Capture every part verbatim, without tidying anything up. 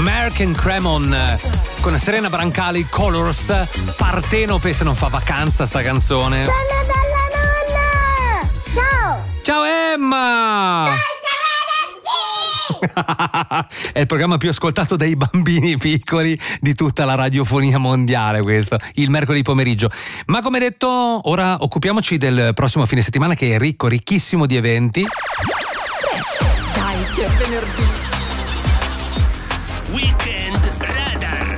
American Cremon con Serena Brancali, Colors. Partenope, se non fa vacanza sta canzone. Sono dalla nonna! Ciao! Ciao Emma! È il programma più ascoltato dai bambini piccoli di tutta la radiofonia mondiale, questo, il mercoledì pomeriggio. Ma come detto, ora occupiamoci del prossimo fine settimana, che è ricco, ricchissimo di eventi. Dai, che è venerdì. Weekend Radar.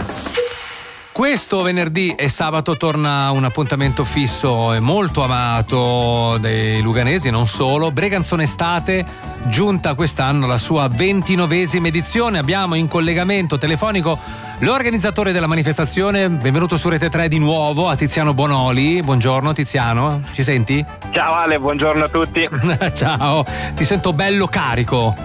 Questo venerdì e sabato torna un appuntamento fisso e molto amato dei luganesi, non solo. Breganzone Estate, giunta quest'anno alla sua ventinovesima edizione. Abbiamo in collegamento telefonico l'organizzatore della manifestazione. Benvenuto su Rete tre di nuovo, a Tiziano Bonoli. Buongiorno Tiziano, ci senti? Ciao Ale, buongiorno a tutti. Ciao, ti sento bello carico.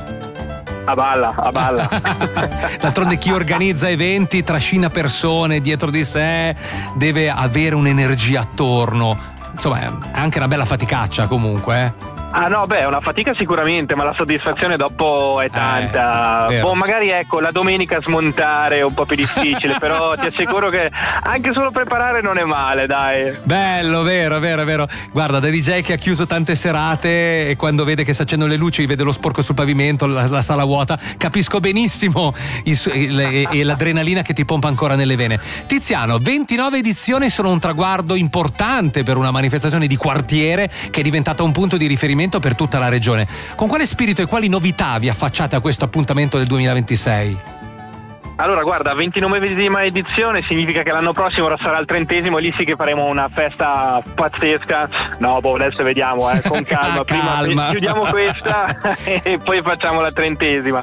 A balla, a balla. D'altronde chi organizza eventi trascina persone dietro di sé, deve avere un'energia attorno. Insomma, è anche una bella faticaccia comunque, eh. Ah no, beh, è una fatica sicuramente, ma la soddisfazione dopo è tanta. Eh, sì, Boh, magari ecco, la domenica smontare è un po' più difficile, però ti assicuro che anche solo preparare non è male, dai. Bello, vero, vero, vero. Guarda, da D J che ha chiuso tante serate e quando vede che si accendono le luci, vede lo sporco sul pavimento, la, la sala vuota, capisco benissimo il, il, e, e l'adrenalina che ti pompa ancora nelle vene. Tiziano, ventinove edizioni sono un traguardo importante per una manifestazione di quartiere che è diventata un punto di riferimento per tutta la regione. Con quale spirito e quali novità vi affacciate a questo appuntamento del duemilaventisei? Allora guarda, ventinovesima edizione significa che l'anno prossimo sarà il trentesimo, lì sì che faremo una festa pazzesca. No, boh, adesso vediamo, eh, con calma. Prima calma. chiudiamo questa e poi facciamo la trentesima.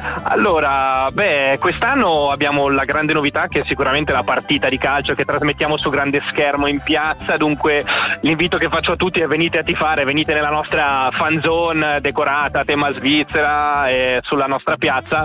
Allora, beh, quest'anno abbiamo la grande novità che è sicuramente la partita di calcio che trasmettiamo su grande schermo in piazza, dunque l'invito che faccio a tutti è venite a tifare, venite nella nostra fan zone decorata a tema Svizzera eh, sulla nostra piazza,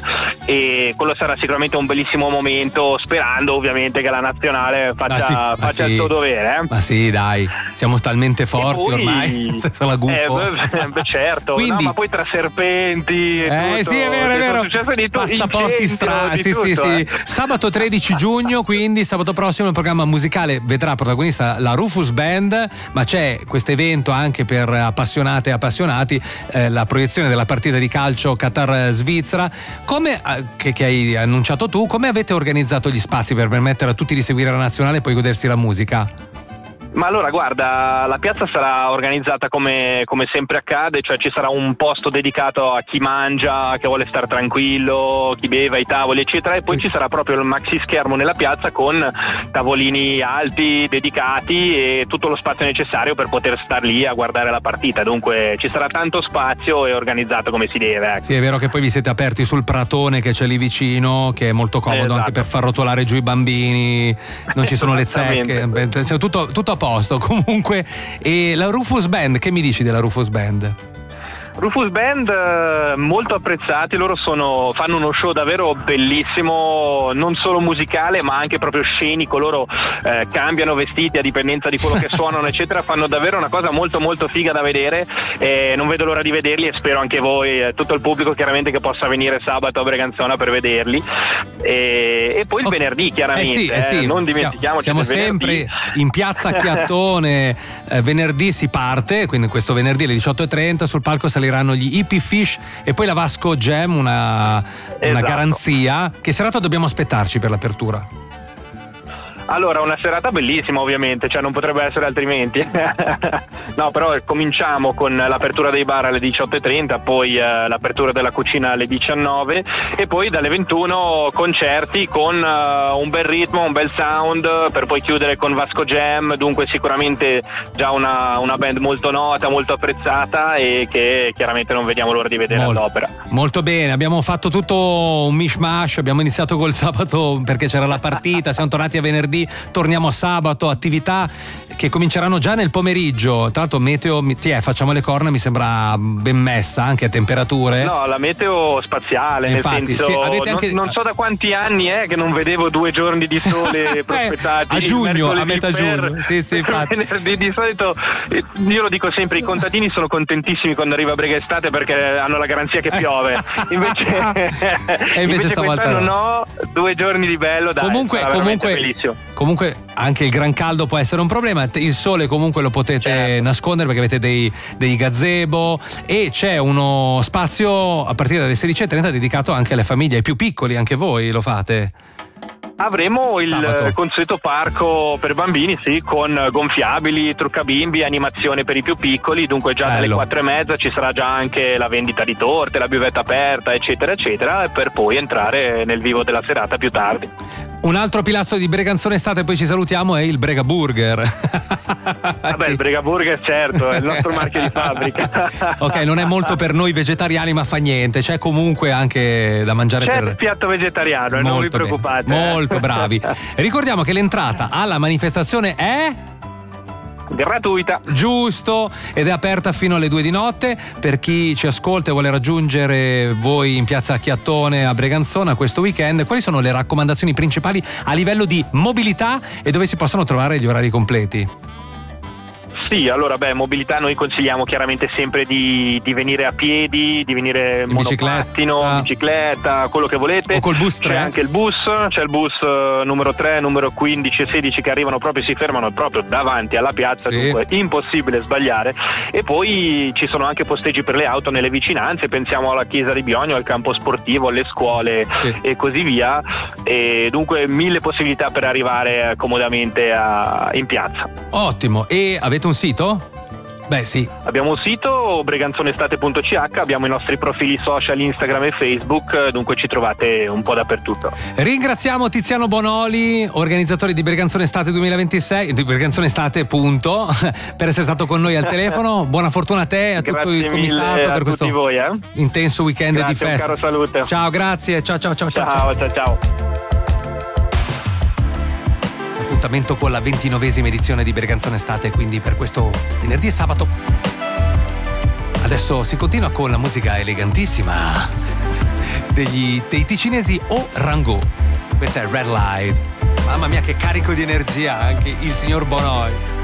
e quello sarà sicuramente un un bellissimo momento, sperando ovviamente che la nazionale faccia, sì, faccia sì. il suo dovere, eh? Ma sì, dai, siamo talmente forti poi, ormai. Sono gufo. Eh, beh, certo, quindi, no, ma poi tra serpenti e eh tutto, sì, è vero, è vero. Di tu, passaporti strani, sì, tutto, sì, sì. Eh. Sabato tredici giugno, quindi sabato prossimo il programma musicale vedrà protagonista la Rufus Band, ma c'è questo evento anche per appassionate e appassionati, eh, la proiezione della partita di calcio Qatar-Svizzera. Come eh, che, che hai annunciato tu, come avete organizzato gli spazi per permettere a tutti di seguire la nazionale e poi godersi la musica? Ma allora guarda, la piazza sarà organizzata come, come sempre accade, cioè ci sarà un posto dedicato a chi mangia, che vuole stare tranquillo, chi beve ai tavoli eccetera, e poi ci sarà proprio il maxi schermo nella piazza con tavolini alti dedicati e tutto lo spazio necessario per poter star lì a guardare la partita, dunque ci sarà tanto spazio e organizzato come si deve, ecco. Sì, è vero che poi vi siete aperti sul pratone che c'è lì vicino, che è molto comodo, esatto, anche per far rotolare giù i bambini, non ci sono le zecche, tutto, tutto a posto. Comunque, e la Rufus Band, che mi dici della Rufus Band? Rufus Band eh, molto apprezzati, loro sono, fanno uno show davvero bellissimo, non solo musicale ma anche proprio scenico, loro eh, cambiano vestiti a dipendenza di quello che suonano eccetera, fanno davvero una cosa molto molto figa da vedere, e non vedo l'ora di vederli e spero anche voi, eh, tutto il pubblico chiaramente, che possa venire sabato a Breganzona per vederli, e, e poi il venerdì chiaramente, eh sì, eh sì. eh, non dimentichiamoci, siamo sempre in piazza Chiattone, eh, venerdì si parte, quindi questo venerdì alle diciotto e trenta sul palco saliranno gli Hippie Fish e poi la Vasco Jam, una, esatto. una garanzia. Che serata dobbiamo aspettarci per l'apertura? Allora, una serata bellissima ovviamente, cioè non potrebbe essere altrimenti. No, però cominciamo con l'apertura dei bar alle diciotto e trenta, poi eh, l'apertura della cucina alle diciannove e poi dalle ventuno concerti con uh, un bel ritmo, un bel sound, per poi chiudere con Vasco Jam, dunque sicuramente già una, una band molto nota, molto apprezzata e che chiaramente non vediamo l'ora di vedere molto, all'opera. Molto bene, abbiamo fatto tutto un mishmash, abbiamo iniziato col sabato perché c'era la partita, siamo tornati a venerdì poi torniamo a sabato, attività che cominceranno già nel pomeriggio. Tra l'altro meteo, ti è, facciamo le corna, mi sembra ben messa anche a temperature. No, la meteo spaziale, eh, nel infatti, senso sì, avete non, anche... non so da quanti anni è che non vedevo due giorni di sole prospettati. A giugno, a metà per, giugno. Sì, sì, infatti. Venerdì. Di solito, io lo dico sempre, i contadini sono contentissimi quando arriva brega estate perché hanno la garanzia che piove. Invece, e invece, invece quest'anno no, due giorni di bello, dai, comunque, comunque, bellissimo. Comunque anche il gran caldo può essere un problema, il sole comunque lo potete certo. nascondere perché avete dei, dei gazebo, e c'è uno spazio a partire dalle sedici e trenta dedicato anche alle famiglie, ai più piccoli. Anche voi lo fate? Avremo il Sabato. consueto parco per bambini, sì, con gonfiabili, truccabimbi, animazione per i più piccoli, dunque già Bello. dalle quattro e mezza ci sarà già anche la vendita di torte, la buvetta aperta, eccetera, eccetera, per poi entrare nel vivo della serata più tardi. Un altro pilastro di Breganzone Estate, poi ci salutiamo, è il Brega Burger. Vabbè, il Brega Burger certo, è il nostro marchio di fabbrica. Ok, non è molto per noi vegetariani, ma fa niente, c'è comunque anche da mangiare. C'è per il piatto vegetariano, molto non vi preoccupate. Bene. Molto bravi. Ricordiamo che l'entrata alla manifestazione è gratuita, giusto, ed è aperta fino alle due di notte. Per chi ci ascolta e vuole raggiungere voi in piazza Chiattone a Breganzona questo weekend, quali sono le raccomandazioni principali a livello di mobilità e dove si possono trovare gli orari completi? Sì, allora beh, mobilità noi consigliamo chiaramente sempre di, di venire a piedi, di venire in monopattino, bicicletta. bicicletta, quello che volete. O col bus tre. C'è anche il bus, c'è il bus uh, numero tre, numero quindici e sedici che arrivano proprio, si fermano proprio davanti alla piazza, sì. Dunque impossibile sbagliare. E poi ci sono anche posteggi per le auto nelle vicinanze, pensiamo alla chiesa di Bionio, al campo sportivo, alle scuole sì. e così via. E dunque mille possibilità per arrivare comodamente a, in piazza. Ottimo, e avete un sito? Beh sì. Abbiamo un sito, breganzonestate punto c h, abbiamo i nostri profili social Instagram e Facebook, dunque ci trovate un po' dappertutto. Ringraziamo Tiziano Bonoli, organizzatore di Breganzone Estate duemilaventisei, di Breganzone Estate punto, per essere stato con noi al telefono. Buona fortuna a te e a tutto il comitato per questo voi, eh? intenso weekend grazie, di festa. Un caro salute. Ciao, grazie. Ciao ciao ciao ciao. Ciao ciao ciao. Appuntamento con la ventinovesima edizione di Breganzone Estate, quindi per questo venerdì e sabato. Adesso si continua con la musica elegantissima degli, dei ticinesi O Rango. Questa è Red Light. Mamma mia che carico di energia anche il signor Bonoi.